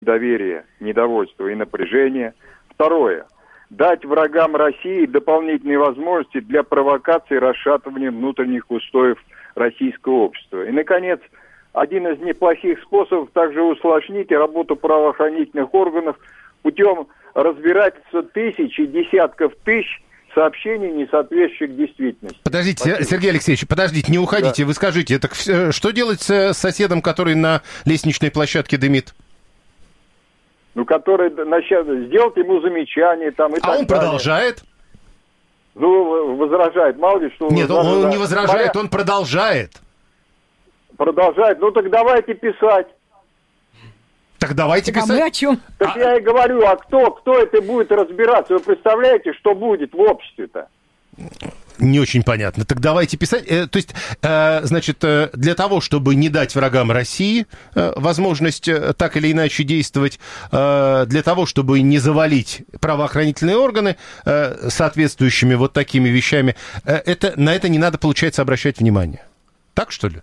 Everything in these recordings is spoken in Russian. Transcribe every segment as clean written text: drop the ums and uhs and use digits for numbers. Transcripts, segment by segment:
доверие, недовольство и напряжение. Второе. Дать врагам России дополнительные возможности для провокации и расшатывания внутренних устоев российского общества. И, наконец, один из неплохих способов также усложнить работу правоохранительных органов путем разбирательства тысяч и десятков тысяч сообщений, не соответствующих действительности. Подождите, Спасибо. Сергей Алексеевич, подождите, не уходите, да. Вы скажите, так что делать с соседом, который на лестничной площадке дымит? Ну, который сделать ему замечание там и так далее. А он продолжает? Ну, возражает, мало ли что... Нет, он не возражает, он продолжает. Продолжает, ну так давайте писать. Так давайте писать. А мы о чем? Так я и говорю, а кто это будет разбираться? Вы представляете, что будет в обществе-то? Не очень понятно. Так давайте писать. То есть, значит, для того, чтобы не дать врагам России возможность так или иначе действовать, для того, чтобы не завалить правоохранительные органы соответствующими вот такими вещами, на это не надо, получается, обращать внимание. Так, что ли?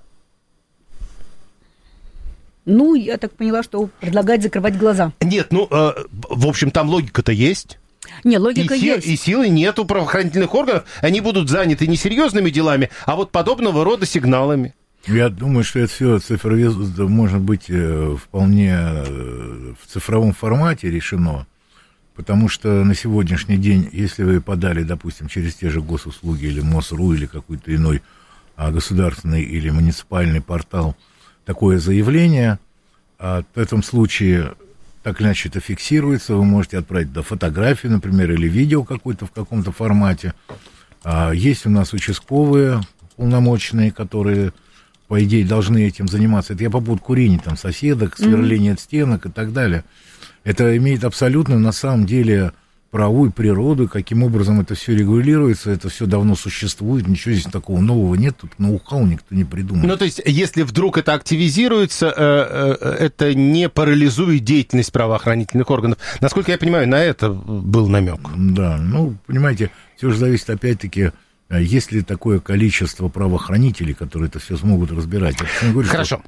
Ну, я так поняла, что предлагает закрывать глаза. Нет, в общем, там логика-то есть. Не, логика есть. И силы нет у правоохранительных органов. Они будут заняты не серьезными делами, а вот подобного рода сигналами. Я думаю, что это все может быть вполне в цифровом формате решено, потому что на сегодняшний день, если вы подали, допустим, через те же госуслуги или МОСРУ или какой-то иной государственный или муниципальный портал такое заявление, в этом случае так или иначе это фиксируется, вы можете отправить фотографию, например, или видео какое-то в каком-то формате. Есть у нас участковые полномоченные, которые, по идее, должны этим заниматься. Это я по поводу курения там соседок, сверления от стенок и так далее. Это имеет абсолютно, на самом деле, правовую природу, каким образом это все регулируется, это все давно существует, ничего здесь такого нового нет, тут ноу-хау никто не придумал. Ну, то есть, если вдруг это активизируется, это не парализует деятельность правоохранительных органов. Насколько я понимаю, на это был намек. Да, понимаете, все же зависит, опять-таки, есть ли такое количество правоохранителей, которые это все смогут разбирать? Хорошо.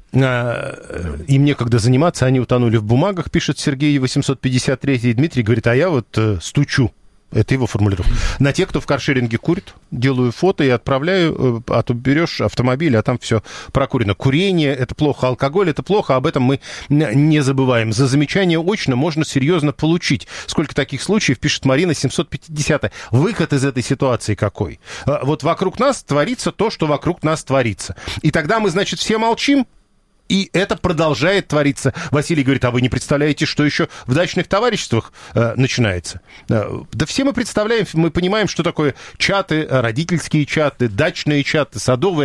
Им некогда заниматься, они утонули в бумагах, пишет Сергей 853. И Дмитрий говорит, а я вот стучу. Это его формулировка. На тех, кто в каршеринге курит, делаю фото и отправляю, а то берешь автомобиль, а там все прокурено. Курение – это плохо, алкоголь – это плохо, об этом мы не забываем. За замечание очно можно серьезно получить. Сколько таких случаев, пишет Марина 750. Выход из этой ситуации какой? Вот вокруг нас творится то, что вокруг нас творится. И тогда мы, значит, все молчим, и это продолжает твориться. Василий говорит, а вы не представляете, что еще в дачных товариществах начинается? Да все мы представляем, мы понимаем, что такое чаты, родительские чаты, дачные чаты, садовые.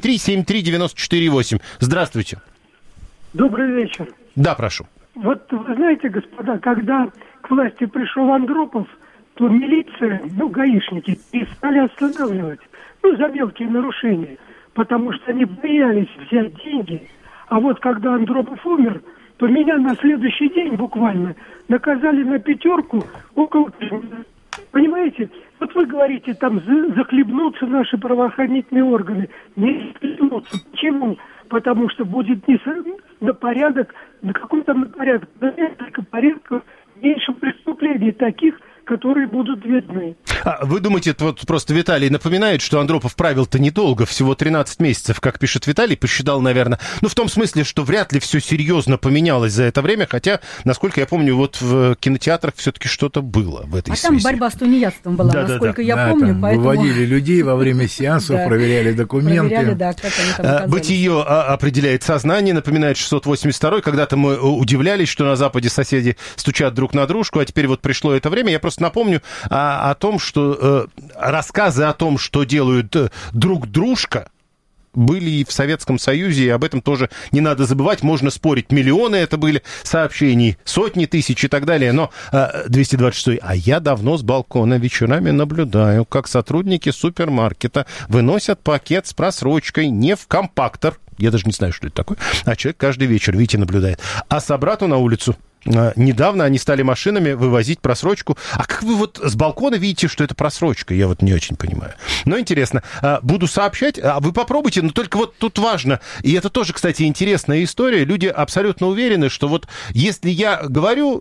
7373948. Здравствуйте. Добрый вечер. Да, прошу. Вот вы знаете, господа, когда к власти пришел Андропов, то милиция, гаишники, перестали останавливать, за мелкие нарушения, потому что они боялись взять деньги. А вот когда Андропов умер, то меня на следующий день буквально наказали на 5 около... Понимаете? Вот вы говорите, там захлебнутся наши правоохранительные органы. Не захлебнутся. Почему? Потому что будет не на порядок, на каком-то порядок, на несколько порядков меньше преступлений таких, которые будут видны. Вы думаете, вот просто Виталий напоминает, что Андропов правил-то недолго, всего 13 месяцев, как пишет Виталий, посчитал, наверное. В том смысле, что вряд ли все серьезно поменялось за это время, хотя, насколько я помню, вот в кинотеатрах все-таки что-то было в этой связи. Там борьба с тунеядством была, насколько я помню. Поэтому... Выводили людей во время сеансов, проверяли документы. Проверяли, как они там оказались. Бытие определяет сознание, напоминает 682-й. Когда-то мы удивлялись, что на Западе соседи стучат друг на дружку, а теперь вот пришло это время. Я просто напомню о том, что рассказы о том, что делают друг дружка, были и в Советском Союзе, и об этом тоже не надо забывать. Можно спорить, миллионы это были сообщений, сотни тысяч и так далее, но 226-й. А я давно с балкона вечерами наблюдаю, как сотрудники супермаркета выносят пакет с просрочкой не в компактор, я даже не знаю, что это такое, а человек каждый вечер, видите, наблюдает, а собрату на улицу Недавно они стали машинами вывозить просрочку. А как вы вот с балкона видите, что это просрочка? Я вот не очень понимаю. Но интересно. Буду сообщать. А вы попробуйте, но только вот тут важно. И это тоже, кстати, интересная история. Люди абсолютно уверены, что вот если я говорю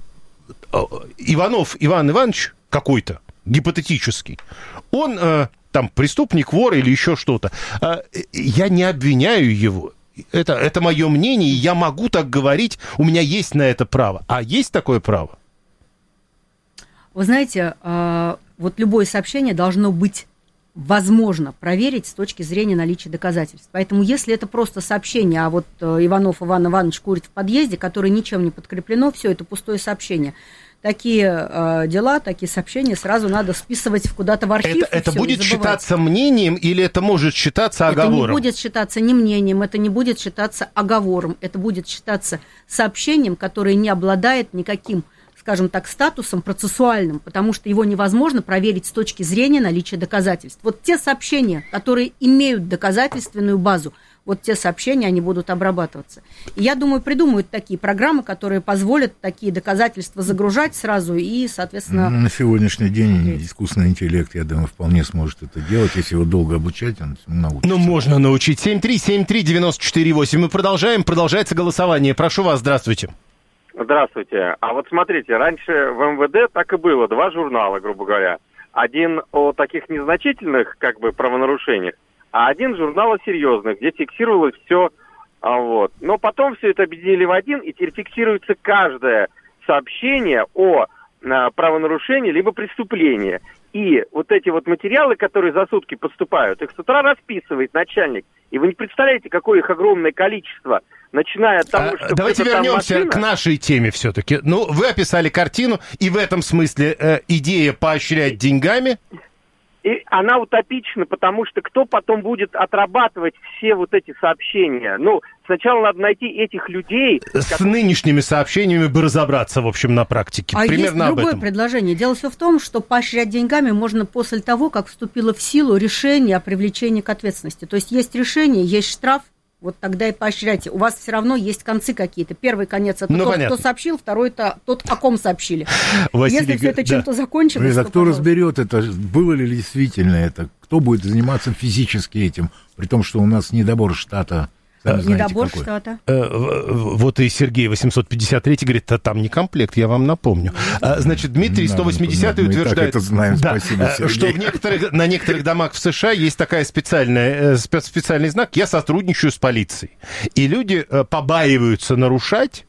Иванов Иван Иванович какой-то, гипотетический, он там преступник, вор или еще что-то, я не обвиняю его. Это мое мнение, и я могу так говорить, у меня есть на это право. А есть такое право? Вы знаете, вот любое сообщение должно быть возможно проверить с точки зрения наличия доказательств. Поэтому если это просто сообщение, а вот Иванов Иван Иванович курит в подъезде, которое ничем не подкреплено, все это пустое сообщение. Такие дела, такие сообщения сразу надо списывать куда-то в архив. Это будет считаться мнением или это может считаться оговором? Это не будет считаться ни мнением, это не будет считаться оговором, это будет считаться сообщением, которое не обладает никаким, скажем так, статусом процессуальным, потому что его невозможно проверить с точки зрения наличия доказательств. Вот те сообщения, которые имеют доказательственную базу, вот те сообщения, они будут обрабатываться. И я думаю, придумают такие программы, которые позволят такие доказательства загружать сразу и, соответственно... На сегодняшний день искусственный интеллект, я думаю, вполне сможет это делать. Если его долго обучать, он научится. Ну, можно научить. 7373948. Мы продолжаем. Продолжается голосование. Прошу вас, здравствуйте. Здравствуйте. А вот смотрите, раньше в МВД так и было. 2 журнала, грубо говоря. Один о таких незначительных, как бы, правонарушениях, а один журнал о серьезных, где фиксировалось все. Вот. Но потом все это объединили в один, и теперь фиксируется каждое сообщение о правонарушении либо преступлении. И вот эти вот материалы, которые за сутки поступают, их с утра расписывает начальник. И вы не представляете, какое их огромное количество. Начиная от того, что... Давайте вернемся к нашей теме все-таки. Ну, вы описали картину, и в этом смысле идея поощрять деньгами... И она утопична, потому что кто потом будет отрабатывать все вот эти сообщения? Ну, сначала надо найти этих людей... С нынешними сообщениями бы разобраться, в общем, на практике. А примерно есть другое предложение. Дело все в том, что поощрять деньгами можно после того, как вступило в силу решение о привлечении к ответственности. То есть решение, есть штраф, вот тогда и поощряйте. У вас все равно есть концы какие-то. Первый конец – это тот, кто сообщил, второй – это тот, о ком сообщили. Василий, если все это чем-то закончилось, то, кто разберет это, было ли действительно это, кто будет заниматься физически этим, при том, что у нас недобор штата. Недобор штата. Вот и Сергей 853 говорит, там не комплект, я вам напомню. Значит, Дмитрий 180 утверждает, это знаем, спасибо, что на некоторых домах в США есть такая специальный знак «Я сотрудничаю с полицией». И люди побаиваются нарушать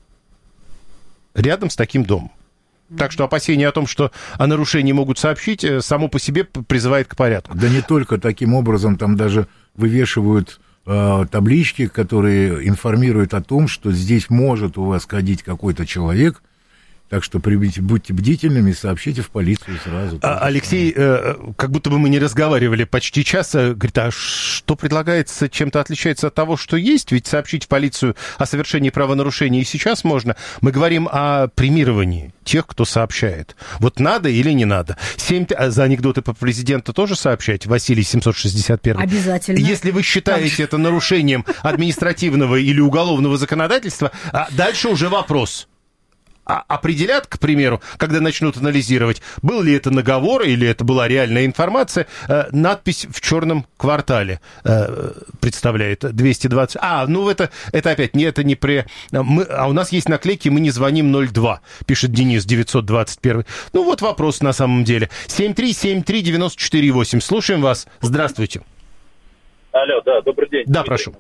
рядом с таким домом. Так что опасения о том, что о нарушении могут сообщить, само по себе призывает к порядку. Да не только таким образом, там даже вывешивают таблички, которые информируют о том, что здесь может у вас ходить какой-то человек, так что будьте бдительными, сообщите в полицию сразу. Алексей, как будто бы мы не разговаривали почти час, говорит, а что предлагается, чем-то отличается от того, что есть? Ведь сообщить в полицию о совершении правонарушения и сейчас можно. Мы говорим о премировании тех, кто сообщает. Вот надо или не надо? За анекдоты по президенту тоже сообщать? Василий 761. Обязательно. Если вы считаете это нарушением административного или уголовного законодательства, дальше уже вопрос. Определят, к примеру, когда начнут анализировать, был ли это наговор или это была реальная информация, надпись в черном квартале представляет 220. Это опять, это не при... у нас есть наклейки «Мы не звоним 02», пишет Денис 921. Ну вот вопрос на самом деле. 7373948. Слушаем вас. Здравствуйте. Алло, да, добрый день. Да, прошу.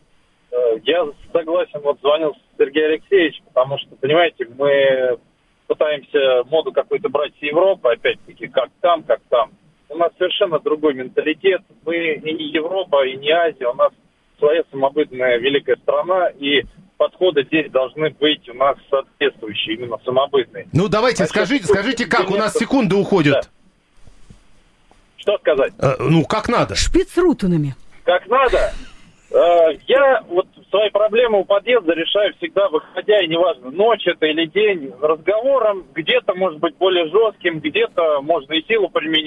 Я согласен, звонил Сергей Алексеевич, потому что, понимаете, мы пытаемся моду какую-то брать с Европы, опять-таки, как там. У нас совершенно другой менталитет. Мы и не Европа, и не Азия, у нас своя самобытная великая страна, и подходы здесь должны быть у нас соответствующие, именно самобытные. Ну, давайте, скажите, как? У нас секунды уходят. Да. Что сказать? Как надо. Шпицрутенами. Как надо? Я свои проблемы у подъезда решаю всегда, выходя, и неважно, ночь это или день, разговором, где-то, может быть, более жестким, где-то можно и силу применить.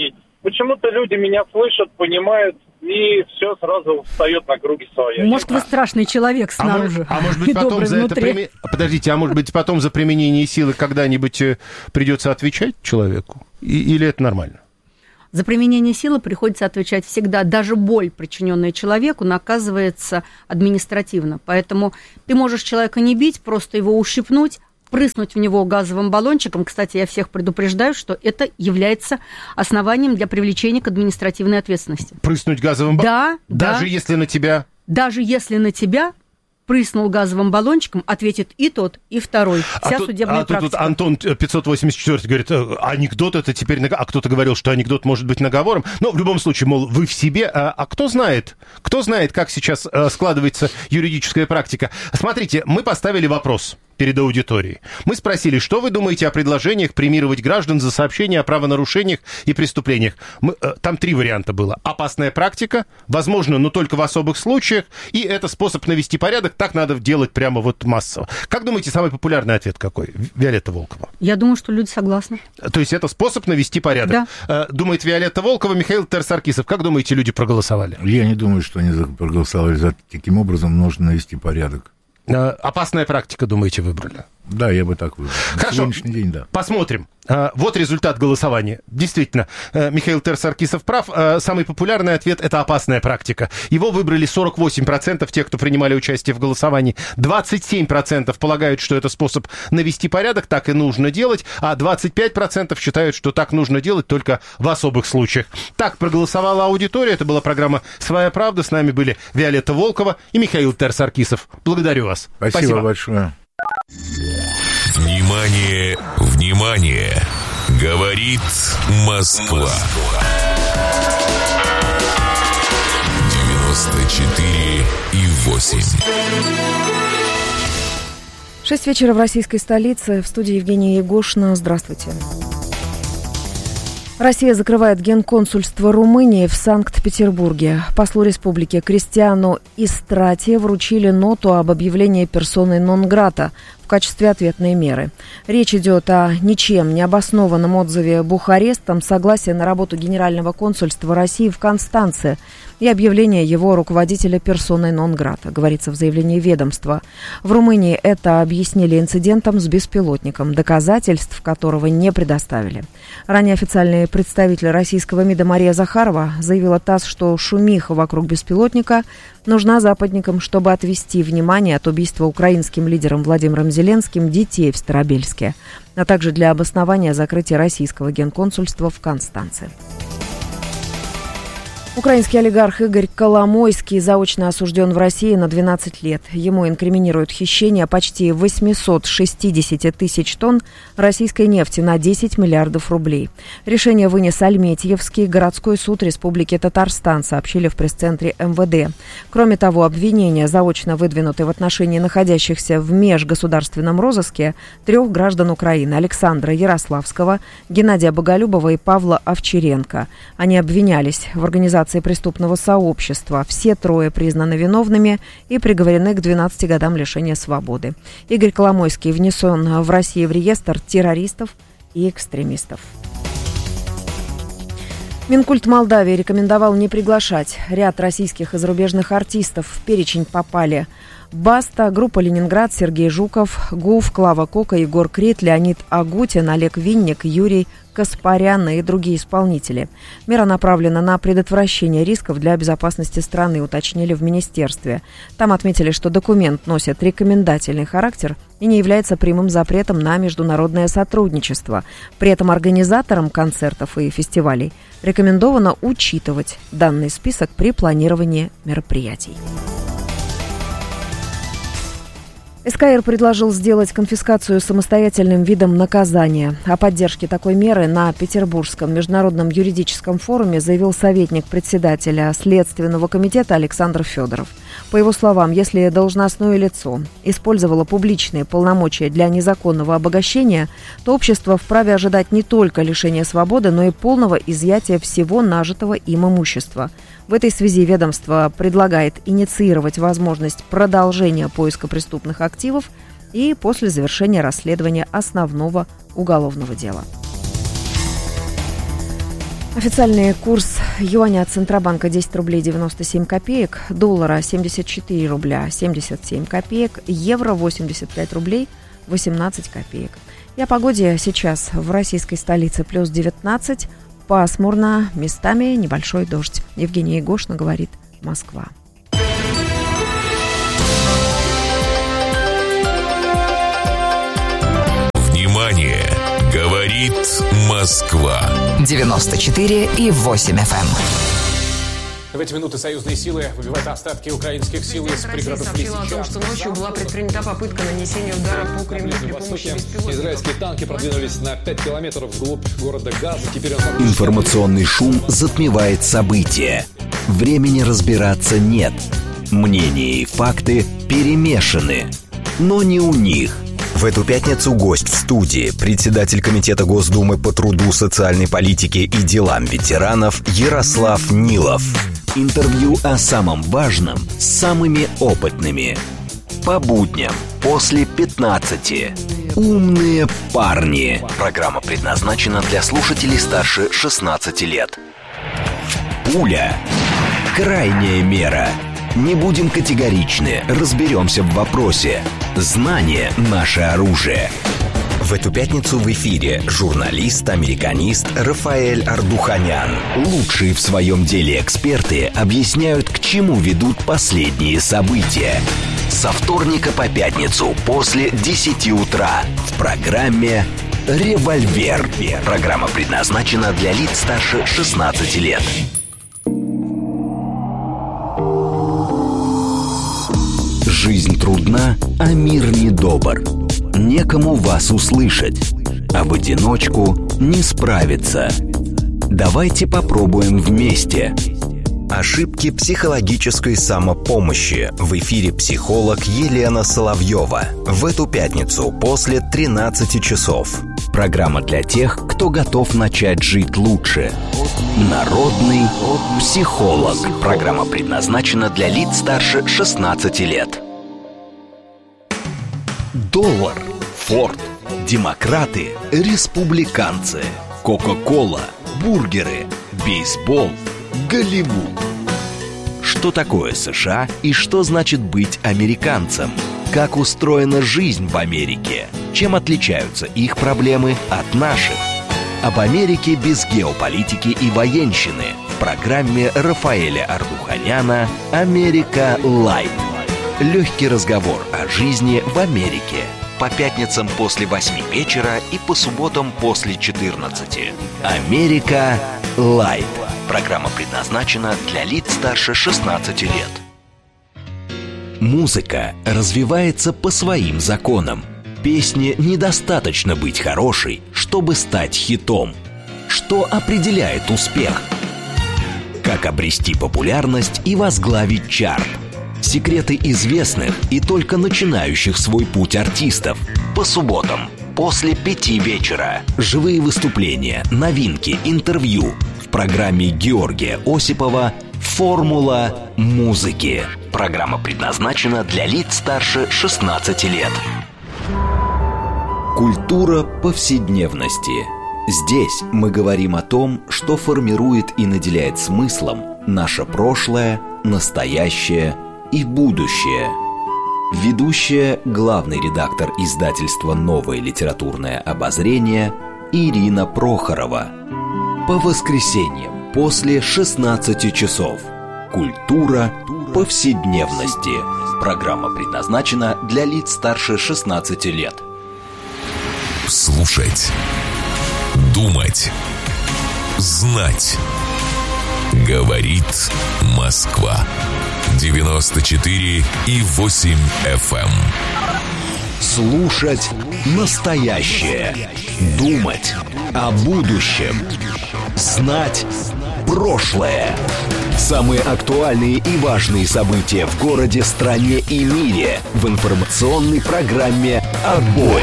почему-то люди меня слышат, понимают, и все сразу встает на круги своя. Может, вы страшный человек снаружи. А может быть, потом за это Подождите, а может быть, потом за применение силы когда-нибудь придется отвечать человеку? Или это нормально? За применение силы приходится отвечать всегда. Даже боль, причиненная человеку, наказывается административно. Поэтому ты можешь человека не бить, просто его ущипнуть, прыснуть в него газовым баллончиком. Кстати, я всех предупреждаю, что это является основанием для привлечения к административной ответственности. Прыснуть газовым баллончиком? Да. Даже если на тебя? Даже если на тебя прыснул газовым баллончиком, ответит и тот, и второй. Вся судебная практика. Тут Антон 584 говорит, анекдот это теперь... А кто-то говорил, что анекдот может быть наговором. Но в любом случае, мол, вы в себе. А кто знает? Кто знает, как сейчас складывается юридическая практика? Смотрите, мы поставили вопрос перед аудиторией. Мы спросили, что вы думаете о предложениях премировать граждан за сообщения о правонарушениях и преступлениях. Там 3 варианта было. Опасная практика, возможно, но только в особых случаях, и это способ навести порядок, так надо делать прямо вот массово. Как думаете, самый популярный ответ какой? Виолетта Волкова. Я думаю, что люди согласны. То есть это способ навести порядок. Да. Думает Виолетта Волкова, Михаил Терсаркисов. Как думаете, люди проголосовали? Я не думаю, что они проголосовали за таким образом нужно навести порядок. Опасная практика, думаете, выбрали? Да, я бы так выбрал. Хорошо. На сегодняшний день, да. Посмотрим. Вот результат голосования. Действительно, Михаил Терсаркисов прав. Самый популярный ответ – это опасная практика. Его выбрали 48% тех, кто принимали участие в голосовании. 27% полагают, что это способ навести порядок, так и нужно делать, а 25% считают, что так нужно делать только в особых случаях. Так проголосовала аудитория. Это была программа «Своя правда». С нами были Виолетта Волкова и Михаил Терсаркисов. Благодарю вас. Спасибо большое. Внимание, внимание! Говорит Москва. 94,8. 6 вечера в российской столице. В студии Евгения Егошина. Здравствуйте. Россия закрывает генконсульство Румынии в Санкт-Петербурге. Послу республики Кристиану Истрати вручили ноту об объявлении персоной нон-грата в качестве ответной меры. Речь идет о ничем не обоснованном отзыве Бухарестом согласия на работу Генерального консульства России в Констанце и объявление его руководителя персоной нон-грата, говорится в заявлении ведомства. В Румынии это объяснили инцидентом с беспилотником, доказательств которого не предоставили. Ранее официальный представитель российского МИДа Мария Захарова заявила ТАСС, что шумиха вокруг беспилотника нужна западникам, чтобы отвести внимание от убийства украинским лидером Владимиром Зеленским детей в Старобельске, а также для обоснования закрытия российского генконсульства в Констанце. Украинский олигарх Игорь Коломойский заочно осужден в России на 12 лет. Ему инкриминируют хищение почти 860 тысяч тонн российской нефти на 10 миллиардов рублей. Решение вынес Альметьевский городской суд Республики Татарстан, сообщили в пресс-центре МВД. Кроме того, обвинения заочно выдвинуты в отношении находящихся в межгосударственном розыске 3 граждан Украины: Александра Ярославского, Геннадия Боголюбова и Павла Овчаренко. Они обвинялись в организации преступного сообщества. Все 3 признаны виновными и приговорены к 12 годам лишения свободы. Игорь Коломойский внесен в Россию в реестр террористов и экстремистов. Минкульт Молдавии рекомендовал не приглашать ряд российских и зарубежных артистов. В перечень попали Баста, группа «Ленинград», Сергей Жуков, Гуф, Клава Кока, Егор Крид, Леонид Агутин, Олег Винник, Юрий Каспарян и другие исполнители. Мера направлена на предотвращение рисков для безопасности страны, уточнили в министерстве. Там отметили, что документ носит рекомендательный характер и не является прямым запретом на международное сотрудничество. При этом организаторам концертов и фестивалей рекомендовано учитывать данный список при планировании мероприятий. СКР предложил сделать конфискацию самостоятельным видом наказания. О поддержке такой меры на Петербургском международном юридическом форуме заявил советник председателя Следственного комитета Александр Федоров. По его словам, если должностное лицо использовало публичные полномочия для незаконного обогащения, то общество вправе ожидать не только лишения свободы, но и полного изъятия всего нажитого им имущества. В этой связи ведомство предлагает инициировать возможность продолжения поиска преступных активов и после завершения расследования основного уголовного дела. Официальный курс юаня от Центробанка 10 рублей 97 копеек, доллара 74 рубля 77 копеек, евро 85 рублей 18 копеек. И о погоде сейчас в российской столице плюс 19, пасмурно, местами небольшой дождь. Евгения Егошина говорит «Москва». Внимание! Говорит Москва. 94,8 FM. В эти минуты союзные силы выбивают остатки украинских сил из пригородов Лисичанска. О том, что ночью была предпринята попытка нанесения удара по Кремлю при помощи беспилотников. Израильские танки продвинулись на 5 километров вглубь города Газа. Теперь Информационный шум затмевает события. Времени разбираться нет. Мнения и факты перемешаны. Но не у них. В эту пятницу гость в студии, председатель Комитета Госдумы по труду, социальной политике и делам ветеранов Ярослав Нилов. Интервью о самом важном с самыми опытными. По будням после 15. Умные парни. Программа предназначена для слушателей старше 16 лет. Пуля. Крайняя мера. Не будем категоричны, разберемся в вопросе. Знание – наше оружие. В эту пятницу в эфире журналист-американист Рафаэль Ардуханян. Лучшие в своем деле эксперты объясняют, к чему ведут последние события. Со вторника по пятницу после 10 утра в программе «Револьвер». Программа предназначена для лиц старше 16 лет. Жизнь трудна, а мир недобр. Некому вас услышать, а в одиночку не справиться. Давайте попробуем вместе. Ошибки психологической самопомощи. В эфире психолог Елена Соловьева. В эту пятницу после 13 часов. Программа для тех, кто готов начать жить лучше. Народный психолог. Программа предназначена для лиц старше 16 лет. Доллар, Форд, демократы, республиканцы, Кока-кола, бургеры, бейсбол, Голливуд. Что такое США и что значит быть американцем? Как устроена жизнь в Америке? Чем отличаются их проблемы от наших? Об Америке без геополитики и военщины в программе Рафаэля Ардуханяна «Америка Лайт». Легкий разговор о жизни в Америке. По пятницам после 8 вечера и по субботам после 14. «Америка Лайт». Программа предназначена для лиц старше 16 лет. Музыка развивается по своим законам. Песне недостаточно быть хорошей, чтобы стать хитом. Что определяет успех? Как обрести популярность и возглавить чарт? Секреты известных и только начинающих свой путь артистов. По субботам после 5 вечера. Живые выступления, новинки, интервью. В программе Георгия Осипова «Формула музыки». Программа предназначена для лиц старше 16 лет. Культура повседневности. Здесь мы говорим о том, что формирует и наделяет смыслом наше прошлое, настоящее и будущее. Ведущая, главный редактор издательства «Новое литературное обозрение» Ирина Прохорова. По воскресеньям после 16 часов. Культура повседневности. Программа предназначена для лиц старше 16 лет. Слушать, думать, знать. Говорит Москва. 94,8 FM. Слушать настоящее. Думать о будущем. Знать прошлое. Самые актуальные и важные события в городе, стране и мире в информационной программе «Отбой».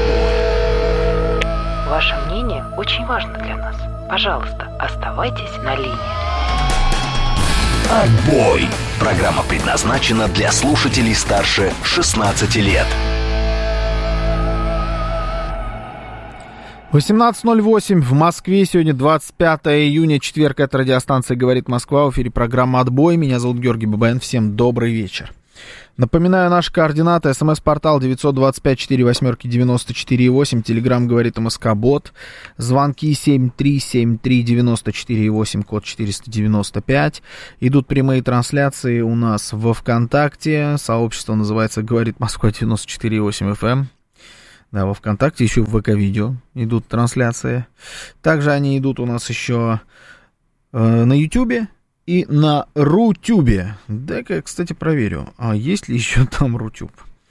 Ваше мнение очень важно для нас. Пожалуйста, оставайтесь на линии. «Отбой». Программа предназначена для слушателей старше 16 лет. 18:08 в Москве. Сегодня 25 июня, четверг. Это радиостанция «Говорит Москва». В эфире программа «Отбой». Меня зовут Георгий Бабаян. Всем добрый вечер. Напоминаю, наши координаты. СМС-портал 925-48-94-8. Телеграм «Говорит МСК-бот». Звонки 7373-94-8, код 495. Идут прямые трансляции у нас во ВКонтакте. Сообщество называется «Говорит Москва 94,8 FM». Да, во ВКонтакте, еще в ВК-видео идут трансляции. Также они идут у нас еще на Ютубе и на Рутюбе. Дай-ка я, кстати, проверю, а есть ли еще там Рутюб.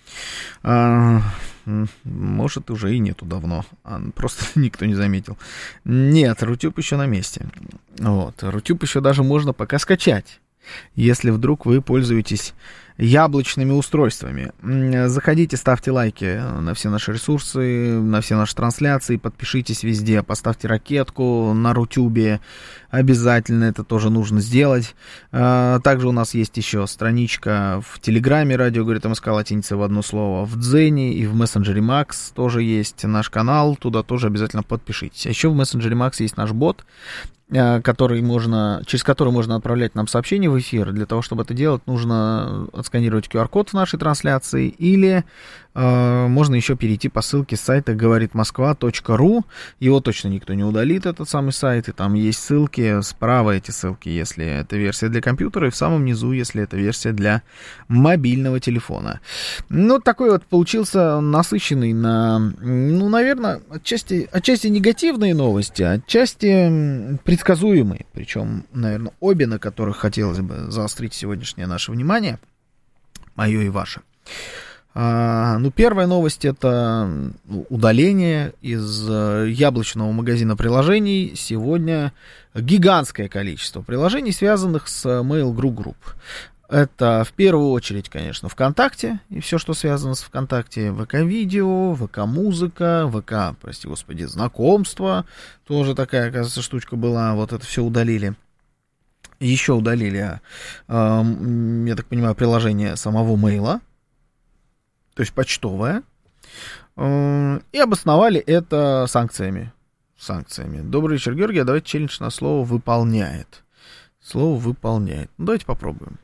Может, уже и нету давно. Просто никто не заметил. Нет, Рутюб еще на месте. Вот. Рутюб еще даже можно пока скачать, если вдруг вы пользуетесь яблочными устройствами. Заходите, ставьте лайки на все наши ресурсы, на все наши трансляции, подпишитесь везде, поставьте ракетку на Рутюбе, обязательно это тоже нужно сделать. Также у нас есть еще страничка в Телеграме, радио говорит МСК, латиница в одно слово, в Дзене и в мессенджере Макс тоже есть наш канал, туда тоже обязательно подпишитесь. А еще в мессенджере Макс есть наш бот, через который можно отправлять нам сообщения в эфир. Для того, чтобы это делать, нужно отсканировать QR-код в нашей трансляции, или можно еще перейти по ссылке с сайта говоритmoskva.ru. Его точно никто не удалит, этот самый сайт, и там есть ссылки, справа эти ссылки, если это версия для компьютера, и в самом низу, если это версия для мобильного телефона. Ну, такой вот получился насыщенный на, наверное, отчасти негативные новости, отчасти предсказуемые, причем, наверное, обе, на которых хотелось бы заострить сегодняшнее наше внимание, мое и ваше. Первая новость — это удаление из яблочного магазина приложений. Сегодня гигантское количество приложений, связанных с Mail.ru Group. Это в первую очередь, конечно, ВКонтакте и все, что связано с ВКонтакте. ВК-видео, ВК-музыка, ВК, прости господи, знакомства. Тоже такая, оказывается, штучка была. Вот это все удалили. Еще удалили, я так понимаю, приложение самого мейла, то есть почтовое, и обосновали это санкциями. Добрый вечер, Георгий, а давайте челлендж на слово «выполняет». Слово «выполняет». Ну, давайте попробуем.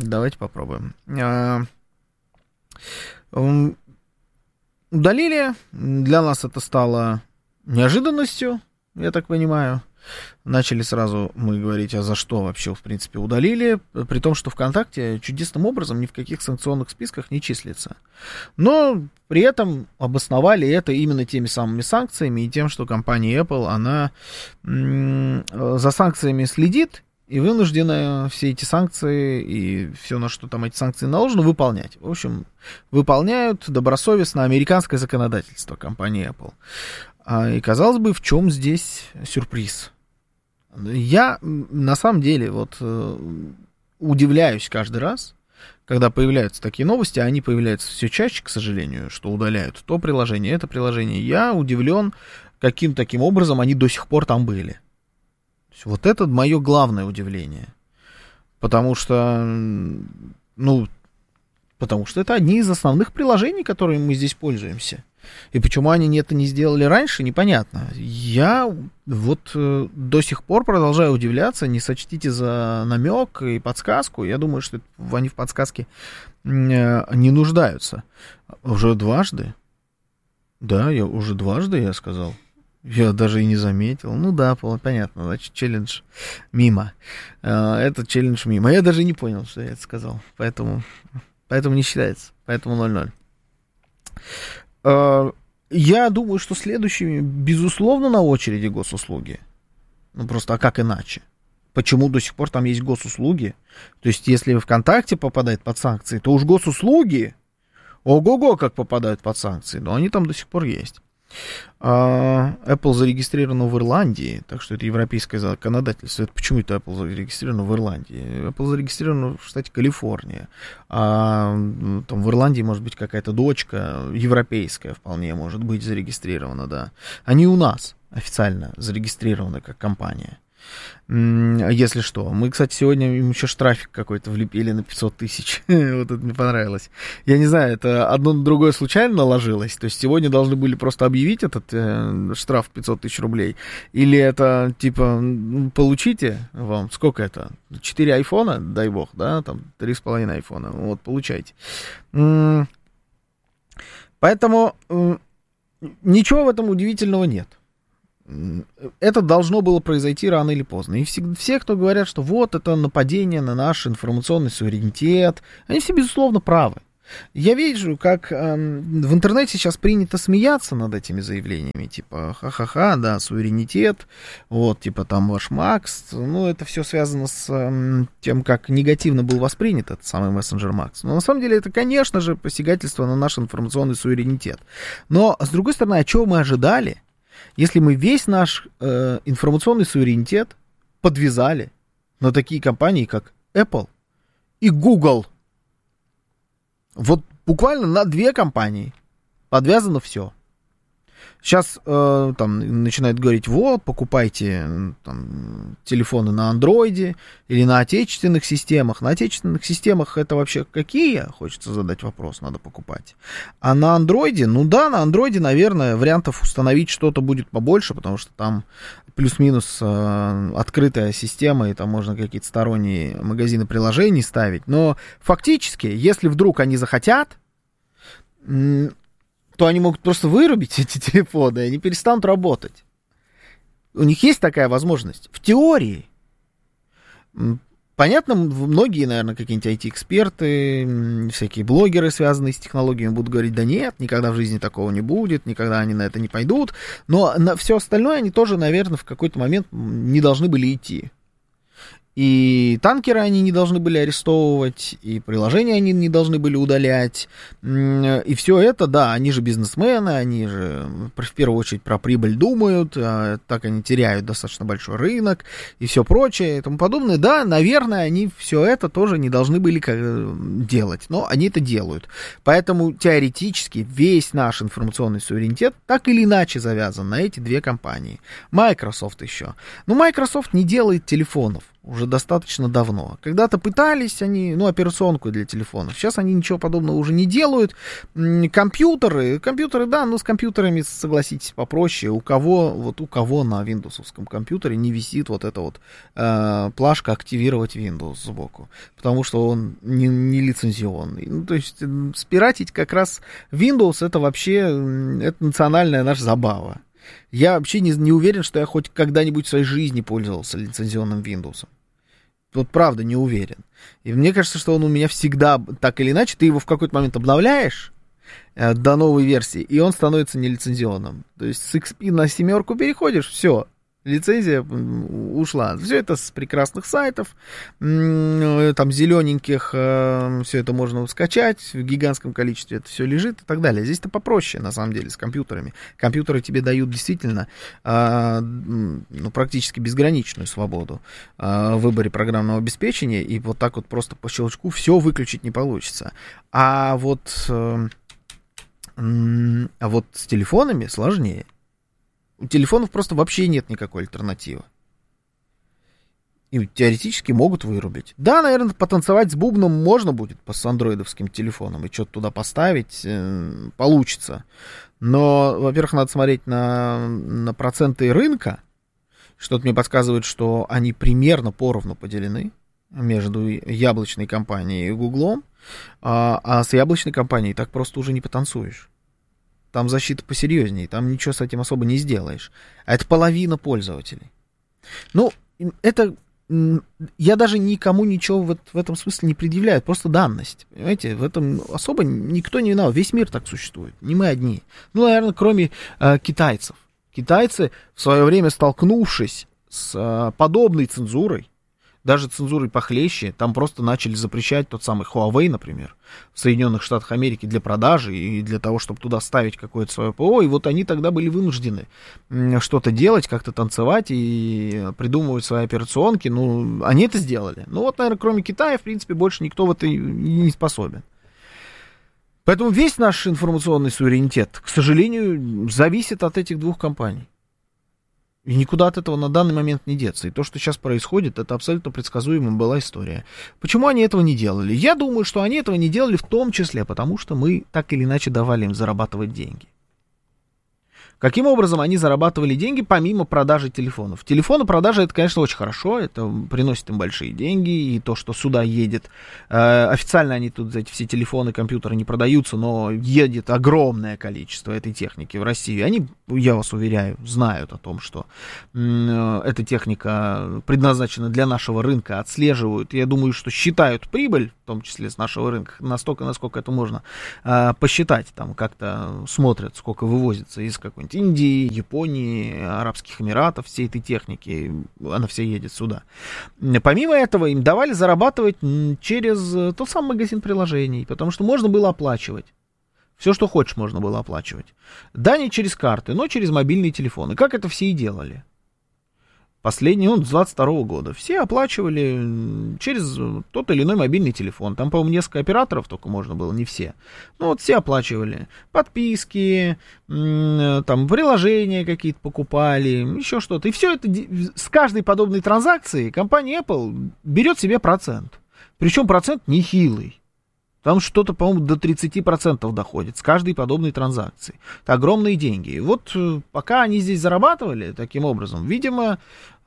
Удалили. Для нас это стало неожиданностью, я так понимаю. Начали сразу мы говорить, а за что вообще, в принципе, удалили, при том, что ВКонтакте чудесным образом ни в каких санкционных списках не числится. Но при этом обосновали это именно теми самыми санкциями и тем, что компания Apple, она за санкциями следит и вынуждена все эти санкции и все, на что там эти санкции наложены, выполнять. В общем, выполняют добросовестно американское законодательство компании Apple. И, казалось бы, в чем здесь сюрприз? Я, на самом деле, удивляюсь каждый раз, когда появляются такие новости, а они появляются все чаще, к сожалению, что удаляют то приложение, это приложение. Я удивлен, каким таким образом они до сих пор там были. Вот это мое главное удивление. Потому что это одни из основных приложений, которыми мы здесь пользуемся. И почему они это не сделали раньше, непонятно. Я до сих пор продолжаю удивляться, не сочтите за намек и подсказку. Я думаю, что они в подсказке не нуждаются. Уже дважды? Да, я сказал. Я даже и не заметил. Ну да, понятно, значит, челлендж мимо. Это челлендж мимо. Я даже не понял, что я это сказал. Поэтому не считается. Поэтому 0-0. Я думаю, что следующими, безусловно, на очереди госуслуги. Просто, а как иначе? Почему до сих пор там есть госуслуги? То есть, если ВКонтакте попадает под санкции, то уж госуслуги, ого-го, как попадают под санкции. Но они там до сих пор есть. Apple зарегистрирована в Ирландии, так что это европейское законодательство. Почему это Apple зарегистрирована в Ирландии? Apple зарегистрирована в штате Калифорния. Там в Ирландии может быть какая-то дочка европейская, вполне может быть зарегистрирована, да. Они у нас официально зарегистрированы как компания. Если что. Мы, кстати, сегодня им еще штрафик какой-то влепили на 500 тысяч. Вот это мне понравилось. Я не знаю, это одно на другое случайно наложилось? То есть сегодня должны были просто объявить этот штраф 500 тысяч рублей? Или это, типа, получите вам, сколько это? 4 айфона, дай бог, да? Там 3,5 айфона. Вот, получайте. Поэтому ничего в этом удивительного нет. Это должно было произойти рано или поздно. И все, кто говорят, что вот это нападение на наш информационный суверенитет, они все, безусловно, правы. Я вижу, как в интернете сейчас принято смеяться над этими заявлениями, типа, ха-ха-ха, да, суверенитет, вот, типа, там ваш Макс, ну, это все связано с тем, как негативно был воспринят этот самый мессенджер Макс. Но на самом деле это, конечно же, посягательство на наш информационный суверенитет. Но, с другой стороны, а чего мы ожидали, если мы весь наш информационный суверенитет подвязали на такие компании, как Apple и Google? Вот буквально на 2 компании подвязано все. Сейчас там начинают говорить, вот, покупайте там, телефоны на андроиде или на отечественных системах. На отечественных системах это вообще какие, хочется задать вопрос, надо покупать. А на андроиде, ну да, на андроиде, наверное, вариантов установить что-то будет побольше, потому что там плюс-минус открытая система, и там можно какие-то сторонние магазины приложений ставить. Но фактически, если вдруг они захотят, то они могут просто вырубить эти телефоны, и они перестанут работать. У них есть такая возможность. В теории. Понятно, многие, наверное, какие-нибудь IT-эксперты, всякие блогеры, связанные с технологиями, будут говорить, да нет, никогда в жизни такого не будет, никогда они на это не пойдут. Но на все остальное они тоже, наверное, в какой-то момент не должны были идти. И танкеры они не должны были арестовывать, и приложения они не должны были удалять. И все это, да, они же бизнесмены, они же в первую очередь про прибыль думают, так они теряют достаточно большой рынок и все прочее и тому подобное. Да, наверное, они все это тоже не должны были делать, но они это делают. Поэтому теоретически весь наш информационный суверенитет так или иначе завязан на эти 2 компании. Microsoft еще. Но Microsoft не делает телефонов уже достаточно давно. Когда-то пытались они, операционку для телефонов. Сейчас они ничего подобного уже не делают. Компьютеры, да, но с компьютерами, согласитесь, попроще. У кого на виндовсовском компьютере не висит вот эта вот плашка «Активировать Windows» сбоку, потому что он не лицензионный. Ну, то есть спиратить как раз Windows это вообще это национальная наша забава. Я вообще не уверен, что я хоть когда-нибудь в своей жизни пользовался лицензионным Windows. Вот правда не уверен. И мне кажется, что он у меня всегда, так или иначе, ты его в какой-то момент обновляешь до новой версии, и он становится нелицензионным. То есть с XP на 7 переходишь, все, лицензия ушла. Все это с прекрасных сайтов, там зелененьких, все это можно скачать, в гигантском количестве это все лежит и так далее. Здесь-то попроще, на самом деле, с компьютерами. Компьютеры тебе дают действительно практически безграничную свободу в выборе программного обеспечения, и вот так вот просто по щелчку все выключить не получится. А вот с телефонами сложнее. У телефонов просто вообще нет никакой альтернативы. И теоретически могут вырубить. Да, наверное, потанцевать с бубном можно будет с андроидовским телефоном, и что-то туда поставить получится. Но, во-первых, надо смотреть на проценты рынка. Что-то мне подсказывает, что они примерно поровну поделены между яблочной компанией и Гуглом. А с яблочной компанией так просто уже не потанцуешь. Там защита посерьезнее, там ничего с этим особо не сделаешь. А это половина пользователей. Ну, это... Я даже никому ничего в этом смысле не предъявляю, просто данность. Понимаете, в этом особо никто не виноват. Весь мир так существует, не мы одни. Ну, наверное, кроме китайцев. Китайцы, в свое время столкнувшись с подобной цензурой, даже цензурой похлеще, там просто начали запрещать тот самый Huawei, например, в Соединенных Штатах Америки для продажи и для того, чтобы туда ставить какое-то свое ПО. И вот они тогда были вынуждены что-то делать, как-то танцевать и придумывать свои операционки. Ну, они это сделали. Ну вот, наверное, кроме Китая, в принципе, больше никто в это не способен. Поэтому весь наш информационный суверенитет, к сожалению, зависит от этих 2 компаний. И никуда от этого на данный момент не деться. И то, что сейчас происходит, это абсолютно предсказуемая была история. Почему они этого не делали? Я думаю, что они этого не делали в том числе, потому что мы так или иначе давали им зарабатывать деньги. Каким образом они зарабатывали деньги помимо продажи телефонов? Телефоны продажи, это, конечно, очень хорошо, это приносит им большие деньги, и то, что сюда едет, официально они тут, эти все телефоны, компьютеры не продаются, но едет огромное количество этой техники в Россию. Они, я вас уверяю, знают о том, что эта техника предназначена для нашего рынка, отслеживают, я думаю, что считают прибыль, в том числе с нашего рынка, настолько, насколько это можно посчитать, там как-то смотрят, сколько вывозится из какой-нибудь Индии, Японии, Арабских Эмиратов, всей этой техники, она вся едет сюда. Помимо этого, им давали зарабатывать через тот самый магазин приложений, потому что можно было оплачивать. Все, что хочешь, можно было оплачивать. Да, не через карты, но через мобильные телефоны. Как это все и делали. Последний, с 22 года. Все оплачивали через тот или иной мобильный телефон. Там, по-моему, несколько операторов только можно было, не все. Ну, вот все оплачивали. Подписки, там, приложения какие-то покупали, еще что-то. И все это, с каждой подобной транзакции компания Apple берет себе процент. Причем процент нехилый. Там что-то, по-моему, до 30% доходит с каждой подобной транзакции. Это огромные деньги. И вот пока они здесь зарабатывали таким образом, видимо,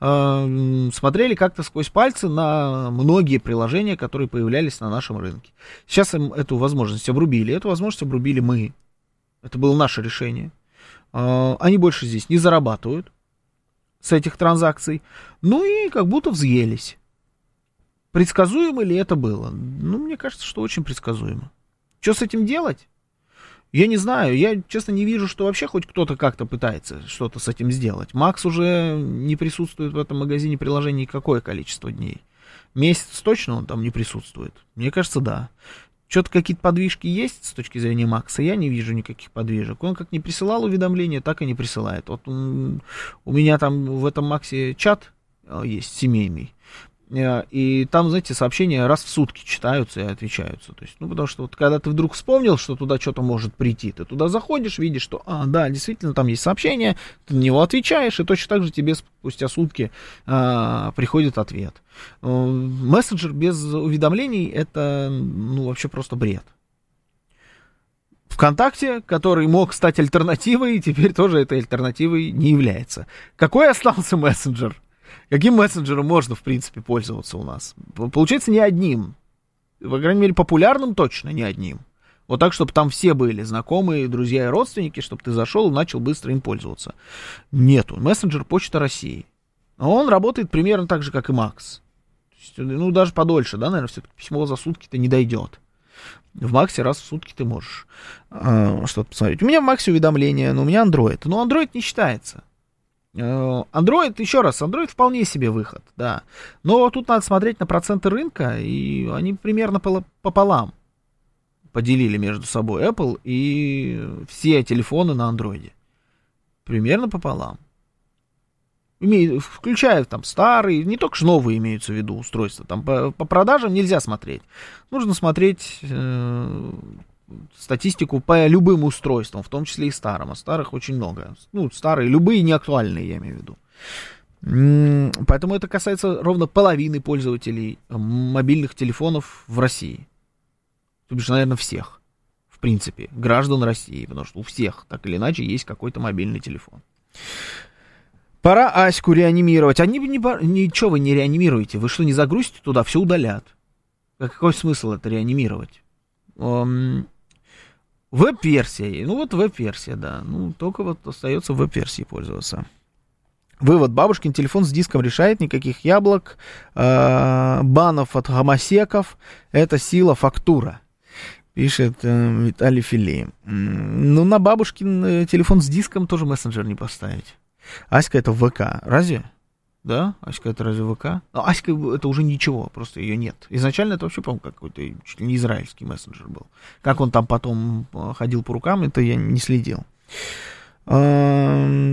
смотрели как-то сквозь пальцы на многие приложения, которые появлялись на нашем рынке. Сейчас им эту возможность обрубили. Эту возможность обрубили мы. Это было наше решение. Они больше здесь не зарабатывают с этих транзакций. Ну и как будто взъелись. Предсказуемо ли это было? Ну, мне кажется, что очень предсказуемо. Что с этим делать? Я не знаю. Я, честно, не вижу, что вообще хоть кто-то как-то пытается что-то с этим сделать. Макс уже не присутствует в этом магазине приложений какое количество дней? Месяц точно он там не присутствует? Мне кажется, да. Что-то какие-то подвижки есть с точки зрения Макса? Я не вижу никаких подвижек. Он как не присылал уведомления, так и не присылает. Вот у меня там в этом Максе чат есть семейный. И там, знаете, сообщения раз в сутки читаются и отвечаются. То есть, потому что вот когда ты вдруг вспомнил, что туда что-то может прийти, ты туда заходишь, видишь, что, да, действительно, там есть сообщение, ты на него отвечаешь, и точно так же тебе спустя сутки приходит ответ. Мессенджер без уведомлений — это, вообще просто бред. ВКонтакте, который мог стать альтернативой, теперь тоже этой альтернативой не является. Какой остался мессенджер? Каким мессенджером можно, в принципе, пользоваться у нас? Получается, не одним. По крайней мере, популярным точно не одним. Вот так, чтобы там все были знакомые, друзья и родственники, чтобы ты зашел и начал быстро им пользоваться. Нету. Мессенджер Почта России. Он работает примерно так же, как и Макс. То есть, даже подольше, да, наверное, все-таки письмо за сутки-то не дойдет. В Максе раз в сутки ты можешь что-то посмотреть. У меня в Максе уведомления, но у меня Android. Но Android не считается. Android, еще раз, Android вполне себе выход, да. Но тут надо смотреть на проценты рынка, и они примерно пополам поделили между собой Apple и все телефоны на Android. Примерно пополам. Включая там старые, не только новые имеются в виду устройства. Там по продажам нельзя смотреть. Нужно смотреть статистику по любым устройствам, в том числе и старым. А старых очень много. Старые, любые неактуальные, я имею в виду. Поэтому это касается ровно половины пользователей мобильных телефонов в России. То бишь, наверное, всех. В принципе, граждан России. Потому что у всех, так или иначе, есть какой-то мобильный телефон. Пора Аську реанимировать. Ничего вы не реанимируете. Вы что, не загрузите туда? Все удалят. Какой смысл это реанимировать? Веб-версия. Веб-версия, да. Только вот остается веб-версией пользоваться. Вывод. Бабушкин телефон с диском решает, никаких яблок, банов от гомосеков. Это сила, фактура. Пишет Виталий Фили. На бабушкин телефон с диском тоже мессенджер не поставить. Аська — это ВК. Разве? Да? Аська — это разве ВК? Аська — это уже ничего, просто ее нет. Изначально это вообще, по-моему, какой-то чуть ли не израильский мессенджер был. Как он там потом ходил по рукам, это я не следил.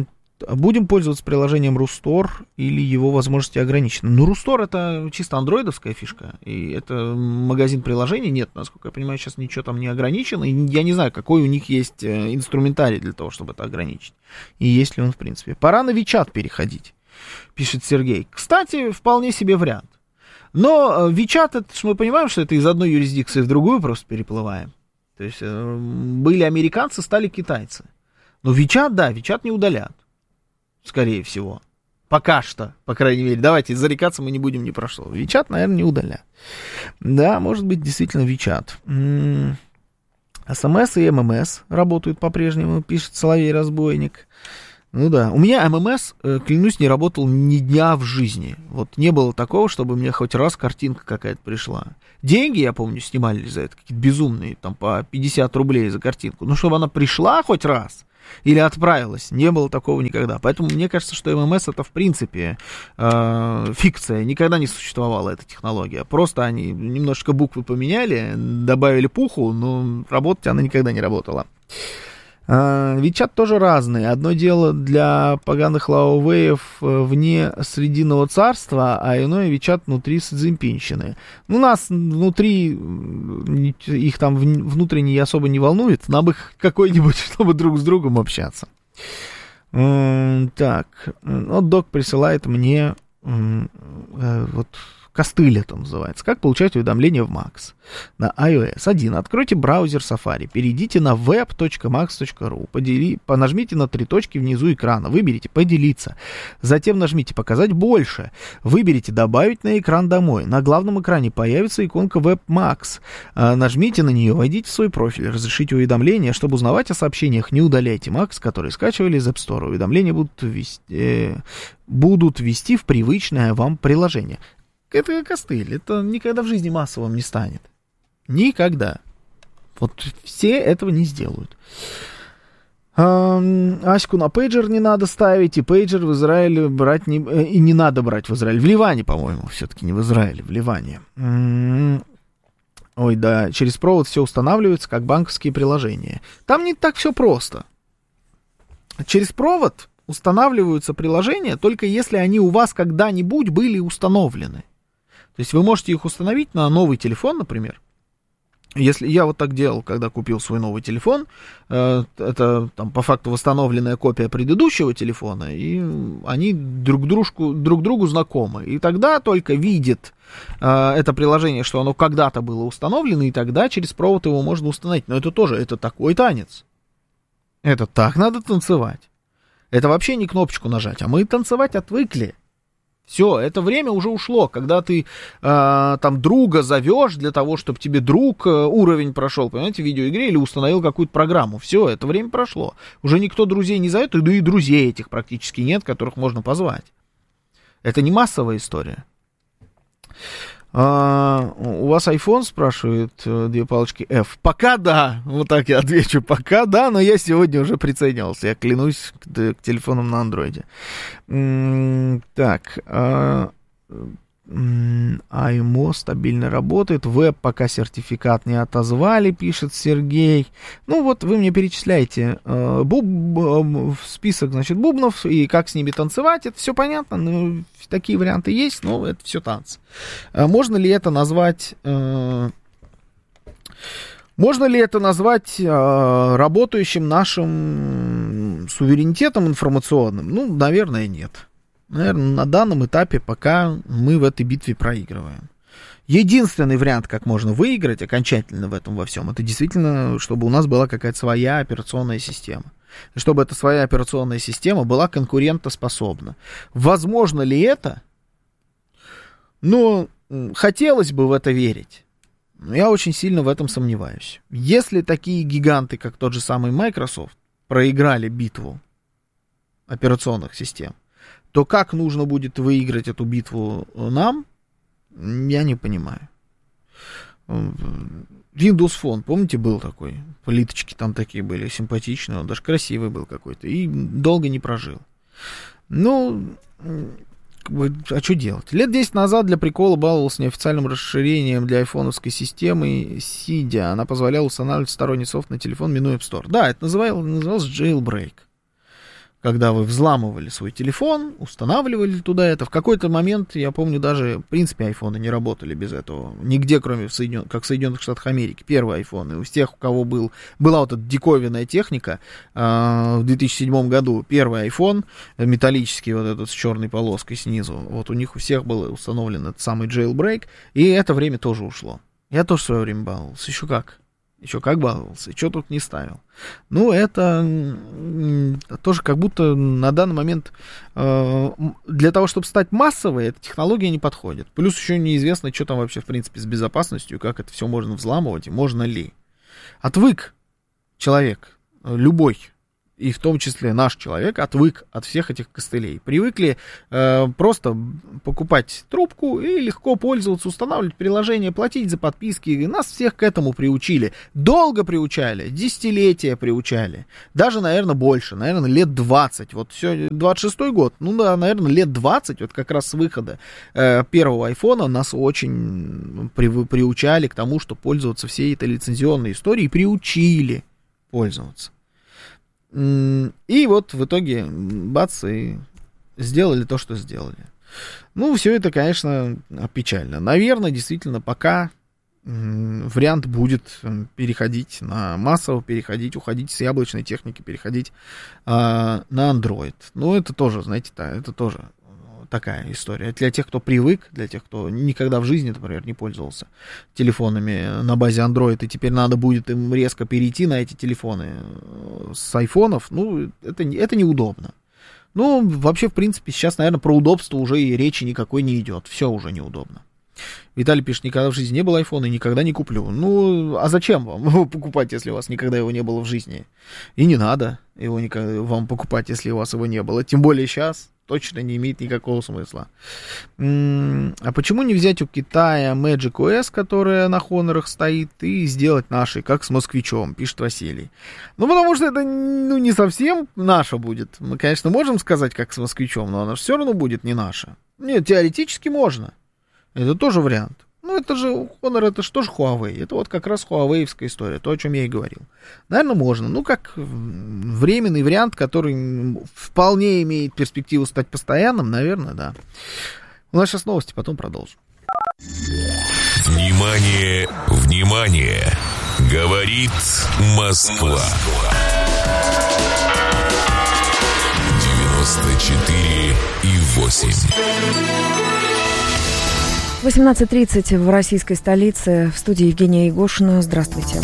Будем пользоваться приложением Рустор или его возможности ограничены? Ну, Рустор — это чисто андроидовская фишка, и это магазин приложений. Нет, насколько я понимаю, сейчас ничего там не ограничено, и я не знаю, какой у них есть инструментарий для того, чтобы это ограничить, и есть ли он в принципе. Пора на WeChat переходить, пишет Сергей. Кстати, вполне себе вариант. Но WeChat, это, мы понимаем, что это из одной юрисдикции в другую просто переплываем. То есть были американцы, стали китайцы. Но WeChat, да, WeChat не удалят, скорее всего. Пока что, по крайней мере. Давайте, зарекаться мы не будем ни про что. WeChat, наверное, не удалят. Да, может быть, действительно WeChat. СМС и ММС работают по-прежнему, пишет Соловей-разбойник. Ну да, у меня ММС, клянусь, не работал ни дня в жизни. Вот не было такого, чтобы мне хоть раз картинка какая-то пришла. Деньги, я помню, снимали за это, какие-то безумные, там по 50 рублей за картинку. Но чтобы она пришла хоть раз или отправилась, не было такого никогда. Поэтому мне кажется, что ММС это в принципе фикция. Никогда не существовала эта технология. Просто они немножечко буквы поменяли, добавили пуху, но работать она никогда не работала. WeChat тоже разные. Одно дело для поганых лаовеев вне Срединного царства, а иное WeChat внутри Цзиньпинщины. Ну, нас внутри, их там внутренне особо не волнует. Нам их какой-нибудь, чтобы друг с другом общаться. Так, вот док присылает мне вот костыль это называется. Как получать уведомления в Max на iOS? 1. Откройте браузер Safari, перейдите на web.max.ru, нажмите на 3 точки внизу экрана, выберите «Поделиться», затем нажмите «Показать больше», выберите «Добавить на экран домой». На главном экране появится иконка Web Max. Нажмите на нее, войдите в свой профиль, разрешите уведомления. Чтобы узнавать о сообщениях, не удаляйте Max, которые скачивали из App Store. Уведомления будут ввести в привычное вам приложение. Это костыль, это никогда в жизни массовым не станет. Никогда. Вот все этого не сделают. Аську на пейджер не надо ставить, и пейджер в Израиле брать не... И не надо брать в Израиле. В Ливане, по-моему, все-таки не в Израиле, в Ливане. Ой, да, через провод все устанавливается, как банковские приложения. Там не так все просто. Через провод устанавливаются приложения, только если они у вас когда-нибудь были установлены. То есть вы можете их установить на новый телефон, например. Если я вот так делал, когда купил свой новый телефон, это там по факту восстановленная копия предыдущего телефона, и они друг другу знакомы. И тогда только видит это приложение, что оно когда-то было установлено, и тогда через провод его можно установить. Но это тоже, это такой танец. Это так надо танцевать. Это вообще не кнопочку нажать, а мы танцевать отвыкли. Все, это время уже ушло, когда ты там друга зовешь для того, чтобы тебе друг уровень прошел, понимаете, в видеоигре или установил какую-то программу. Все, это время прошло. Уже никто друзей не зовет, да и друзей этих практически нет, которых можно позвать. Это не массовая история. У вас iPhone, спрашивает 2 палочки F. Пока да, вот так я отвечу, пока да, но я сегодня уже приценивался, я клянусь, к телефонам на андроиде. Так, iMO стабильно работает, веб пока сертификат не отозвали, пишет Сергей. Ну вот вы мне перечисляете список, значит, бубнов и как с ними танцевать, это все понятно, ну, такие варианты есть, но это все танцы. Можно ли это назвать работающим нашим суверенитетом информационным? Ну, наверное, нет. Наверное, на данном этапе пока мы в этой битве проигрываем. Единственный вариант, как можно выиграть окончательно в этом во всем, это действительно, чтобы у нас была какая-то своя операционная система. И чтобы эта своя операционная система была конкурентоспособна. Возможно ли это? Ну, хотелось бы в это верить. Но я очень сильно в этом сомневаюсь. Если такие гиганты, как тот же самый Microsoft, проиграли битву операционных систем, то как нужно будет выиграть эту битву нам, я не понимаю. Windows Phone, помните, был такой? Плиточки там такие были, симпатичные, он даже красивый был какой-то, и долго не прожил. Ну, а что делать? Лет 10 назад для прикола баловался неофициальным расширением для айфоновской системы Cydia. Она позволяла устанавливать сторонний софт на телефон, минуя App Store. Да, это называлось jailbreak. когда вы взламывали свой телефон, устанавливали туда это. В какой-то момент, я помню, даже, в принципе, айфоны не работали без этого. Нигде, кроме в Соединенных Штатах Америки. Первые айфоны. У тех, у кого была вот эта диковинная техника, в 2007 году первый айфон, металлический вот этот с черной полоской снизу, вот у них у всех был установлен этот самый jailbreak, и это время тоже ушло. Я тоже в свое время баловался. Еще как баловался, и что тут не ставил. Ну, это тоже как будто на данный момент для того, чтобы стать массовой, эта технология не подходит. Плюс еще неизвестно, что там вообще, в принципе, с безопасностью, как это все можно взламывать, и можно ли. Отвык человек, любой, и в том числе наш человек, отвык от всех этих костылей. Привыкли просто покупать трубку и легко пользоваться, устанавливать приложение, платить за подписки. И нас всех к этому приучили. Долго приучали, десятилетия приучали. Даже, наверное, больше, наверное, лет 20. Вот все, 26-й год, ну да, наверное, лет 20, вот как раз с выхода первого айфона нас очень приучали к тому, что пользоваться всей этой лицензионной историей, приучили пользоваться. И вот в итоге, бац, и сделали то, что сделали. Ну, все это, конечно, печально. Наверное, действительно, пока вариант будет переходить на массово, уходить с яблочной техники, переходить на Android. Ну, это тоже, знаете, это тоже такая история. Для тех, кто привык, для тех, кто никогда в жизни, например, не пользовался телефонами на базе Android, и теперь надо будет им резко перейти на эти телефоны с айфонов, ну, это неудобно. Ну, вообще, в принципе, сейчас, наверное, про удобство уже и речи никакой не идет. Все уже неудобно. Виталий пишет, никогда в жизни не было айфона и никогда не куплю. Ну, а зачем вам покупать, если у вас никогда его не было в жизни? И не надо его никогда вам покупать, если у вас его не было. Тем более сейчас. Точно не имеет никакого смысла. А почему не взять у Китая Magic OS, которая на Honor'ах стоит, и сделать нашей, как с москвичом, пишет Василий. Ну, потому что это не совсем наша будет. Мы, конечно, можем сказать, как с москвичом, но она все равно будет не наша. Нет, теоретически можно. Это тоже вариант. Ну, это же Honor, это же тоже Huawei. Это вот как раз хуавеевская история, то, о чем я и говорил. Наверное, можно. Ну, как временный вариант, который вполне имеет перспективу стать постоянным, наверное, да. У нас сейчас новости, потом продолжим. Внимание, внимание! Говорит Москва. 94,8. 18:30 в российской столице. В студии Евгения Егошина. Здравствуйте.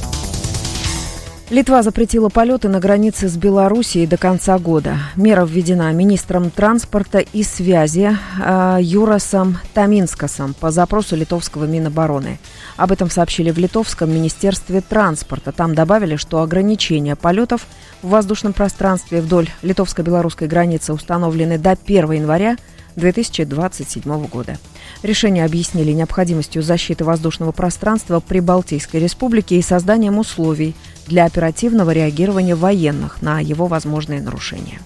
Литва запретила полеты на границе с Белоруссией до конца года. Мера введена министром транспорта и связи Юрасом Таминскасом по запросу литовского Минобороны. Об этом сообщили в Литовском министерстве транспорта. Там добавили, что ограничения полетов в воздушном пространстве вдоль литовско-белорусской границы установлены до 1 января 2027 года. Решение объяснили необходимостью защиты воздушного пространства Прибалтийской республики и созданием условий для оперативного реагирования военных на его возможные нарушения.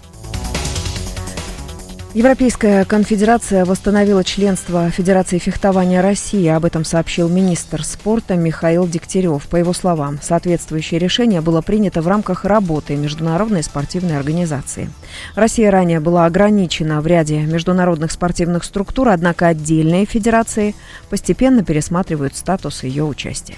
Европейская конфедерация восстановила членство Федерации фехтования России. Об этом сообщил министр спорта Михаил Дегтярев. По его словам, соответствующее решение было принято в рамках работы Международной спортивной организации. Россия ранее была ограничена в ряде международных спортивных структур, однако отдельные федерации постепенно пересматривают статус ее участия.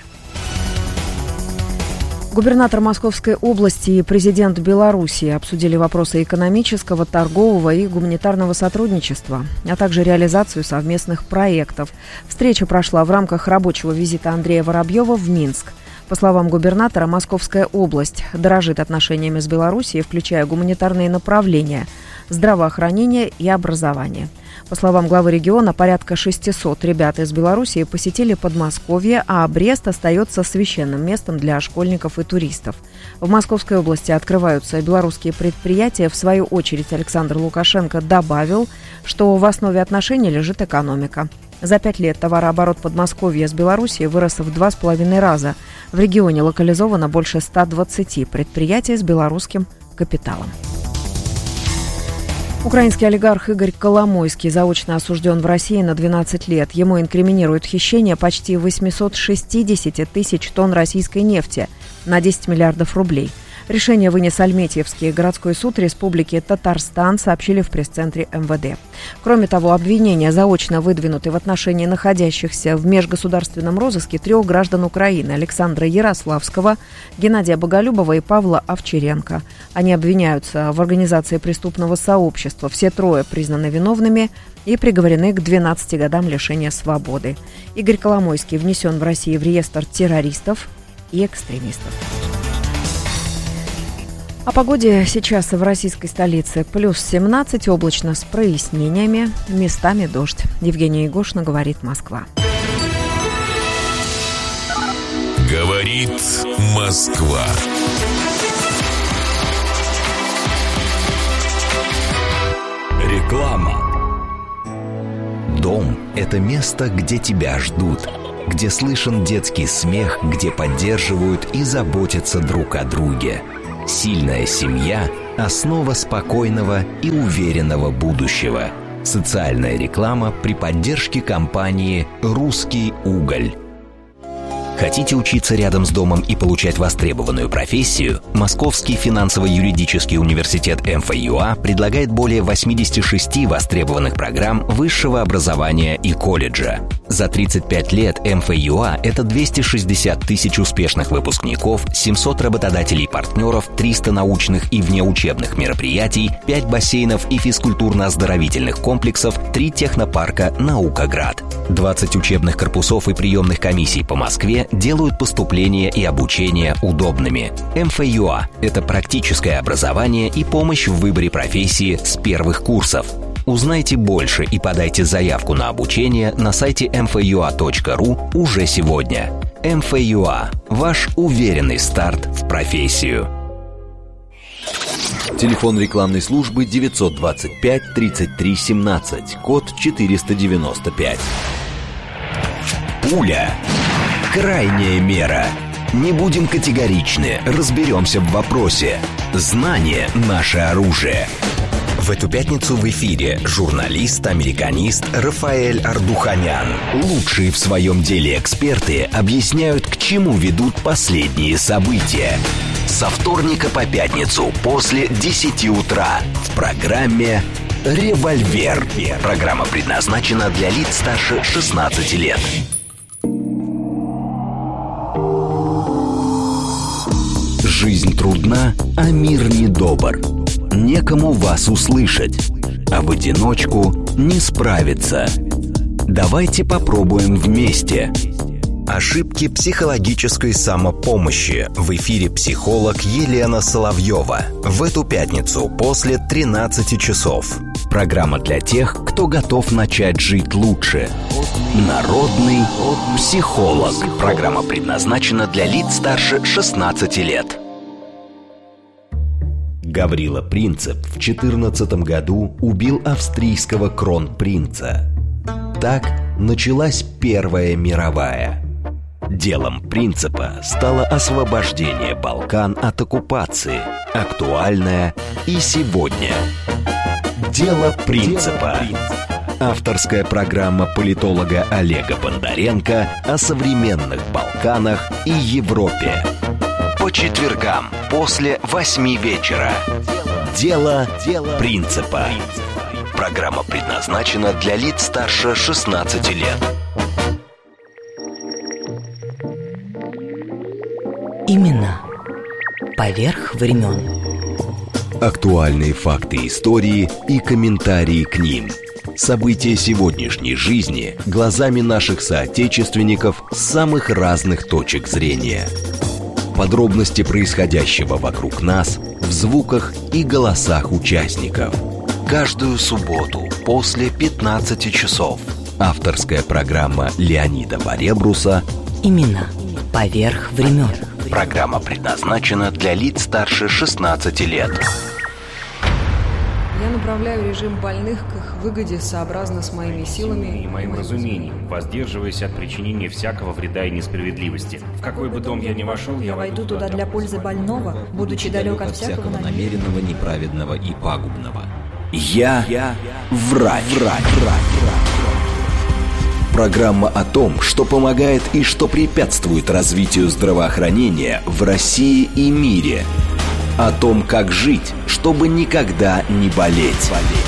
Губернатор Московской области и президент Белоруссии обсудили вопросы экономического, торгового и гуманитарного сотрудничества, а также реализацию совместных проектов. Встреча прошла в рамках рабочего визита Андрея Воробьева в Минск. По словам губернатора, Московская область дорожит отношениями с Белоруссией, включая гуманитарные направления, здравоохранение и образование. По словам главы региона, порядка 600 ребят из Белоруссии посетили Подмосковье, а Брест остается священным местом для школьников и туристов. В Московской области открываются белорусские предприятия. В свою очередь Александр Лукашенко добавил, что в основе отношений лежит экономика. За 5 лет товарооборот Подмосковья с Белоруссией вырос в 2,5 раза. В регионе локализовано больше 120 предприятий с белорусским капиталом. Украинский олигарх Игорь Коломойский заочно осужден в России на 12 лет. Ему инкриминируют хищение почти 860 тысяч тонн российской нефти на 10 миллиардов рублей. Решение вынес Альметьевский городской суд Республики Татарстан, сообщили в пресс-центре МВД. Кроме того, обвинения заочно выдвинуты в отношении находящихся в межгосударственном розыске 3 граждан Украины: Александра Ярославского, Геннадия Боголюбова и Павла Овчаренко. Они обвиняются в организации преступного сообщества. Все 3 признаны виновными и приговорены к 12 годам лишения свободы. Игорь Коломойский внесен в Россию в реестр террористов и экстремистов. О погоде сейчас в российской столице. Плюс 17, облачно с прояснениями, местами дождь. Евгения Егошина, говорит Москва. Говорит Москва. Реклама. Дом – это место, где тебя ждут, где слышен детский смех, где поддерживают и заботятся друг о друге. Сильная семья – основа спокойного и уверенного будущего. Социальная реклама при поддержке компании «Русский уголь». Хотите учиться рядом с домом и получать востребованную профессию? Московский финансово-юридический университет МФЮА предлагает более 86 востребованных программ высшего образования и колледжа. За 35 лет МФЮА – это 260 тысяч успешных выпускников, 700 работодателей-партнеров, 300 научных и внеучебных мероприятий, 5 бассейнов и физкультурно-оздоровительных комплексов, 3 технопарка «Наукоград». 20 учебных корпусов и приемных комиссий по Москве делают поступление и обучение удобными. МФЮА – это практическое образование и помощь в выборе профессии с первых курсов. Узнайте больше и подайте заявку на обучение на сайте mfua.ru уже сегодня. МФЮА – ваш уверенный старт в профессию. Телефон рекламной службы 925 33 17, код 495. Пуля. Крайняя мера. Не будем категоричны, разберемся в вопросе. Знание – наше оружие. В эту пятницу в эфире журналист-американист Рафаэль Ардуханян. Лучшие в своем деле эксперты объясняют, к чему ведут последние события. Со вторника по пятницу после 10 утра в программе «Револьвер». Программа предназначена для лиц старше 16 лет. Жизнь трудна, а мир недобр. Некому вас услышать, а в одиночку не справиться. Давайте попробуем вместе. Ошибки психологической самопомощи. В эфире психолог Елена Соловьева. В эту пятницу после 13 часов. Программа для тех, кто готов начать жить лучше. Народный психолог. Программа предназначена для лиц старше 16 лет. Гаврила Принцип в 14 году убил австрийского кронпринца. Так началась Первая мировая. Делом Принципа стало освобождение Балкан от оккупации, актуальное и сегодня. Дело Принципа. Авторская программа политолога Олега Бондаренко о современных Балканах и Европе. По четвергам после 8 вечера. Дело Принципа. Программа предназначена для лиц старше 16 лет. Имена поверх времен. Актуальные факты истории и комментарии к ним. События сегодняшней жизни глазами наших соотечественников с самых разных точек зрения. Подробности происходящего вокруг нас в звуках и голосах участников. Каждую субботу после 15 часов. Авторская программа Леонида Варебруса «Имена поверх времен». Программа предназначена для лиц старше 16 лет. Я направляю режим больных к их выгоде сообразно с моими силами и моим разумением, воздерживаясь от причинения всякого вреда и несправедливости. В какой бы дом я ни вошел, я войду туда для пользы больного, будучи далек от всякого намеренного, неправедного и пагубного. Я врач. Программа о том, что помогает и что препятствует развитию здравоохранения в России и мире. О том, как жить, чтобы никогда не болеть.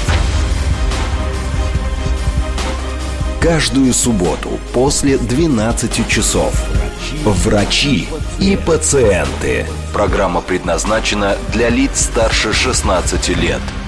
Каждую субботу после 12 часов. Врачи и пациенты. Программа предназначена для лиц старше 16 лет.